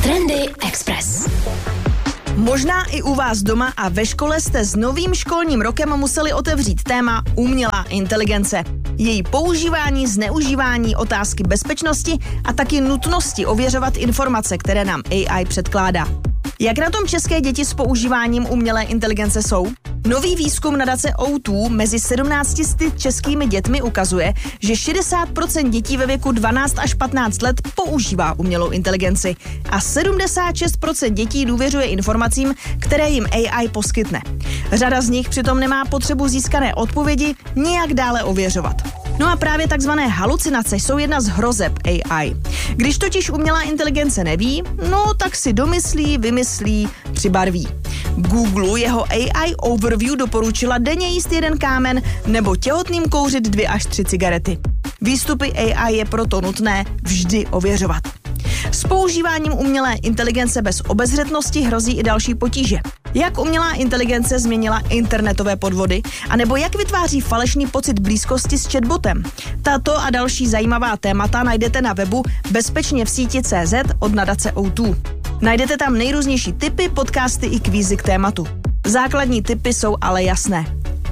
Trendy Express. Možná i u vás doma a ve škole jste s novým školním rokem museli otevřít téma umělá inteligence. Její používání, zneužívání, otázky bezpečnosti a taky nutnosti ověřovat informace, které nám AI předkládá. Jak na tom české děti s používáním umělé inteligence jsou? Nový výzkum nadace O2 mezi 17 českými dětmi ukazuje, že 60% dětí ve věku 12 až 15 let používá umělou inteligenci a 76% dětí důvěřuje informacím, které jim AI poskytne. Řada z nich přitom nemá potřebu získané odpovědi nijak dále ověřovat. No a právě takzvané halucinace jsou jedna z hrozeb AI. Když totiž umělá inteligence neví, no tak si domyslí, vymyslí, přibarví. Google jeho AI Overview doporučila denně jíst 1 kámen nebo těhotným kouřit 2 až 3 cigarety. Výstupy AI je proto nutné vždy ověřovat. S používáním umělé inteligence bez obezřetnosti hrozí i další potíže. Jak umělá inteligence změnila internetové podvody, anebo jak vytváří falešný pocit blízkosti s chatbotem. Tato a další zajímavá témata najdete na webu bezpečně v síti.cz od nadace O2. Najdete tam nejrůznější tipy, podcasty i kvízy k tématu. Základní tipy jsou ale jasné.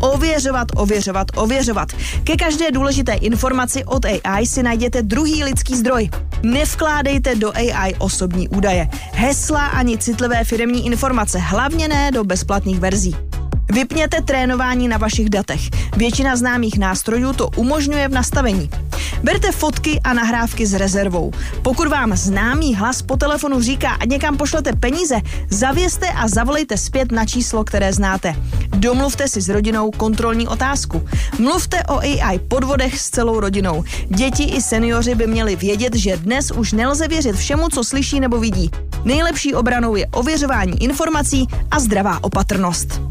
Ověřovat. Ke každé důležité informaci od AI si najděte druhý lidský zdroj. Nevkládejte do AI osobní údaje, hesla ani citlivé firemní informace, hlavně ne do bezplatných verzí. Vypněte trénování na vašich datech. Většina známých nástrojů to umožňuje v nastavení. Berte fotky a nahrávky s rezervou. Pokud vám známý hlas po telefonu říká, ať někam pošlete peníze, zavěste a zavolejte zpět na číslo, které znáte. Domluvte si s rodinou kontrolní otázku. Mluvte o AI podvodech s celou rodinou. Děti i seniori by měli vědět, že dnes už nelze věřit všemu, co slyší nebo vidí. Nejlepší obranou je ověřování informací a zdravá opatrnost.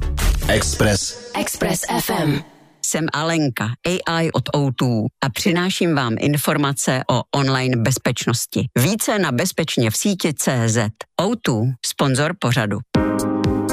Express FM. Jsem Alenka, AI od O2 a přináším vám informace o online bezpečnosti. Více na bezpečně v síti.cz. O2, sponzor pořadu.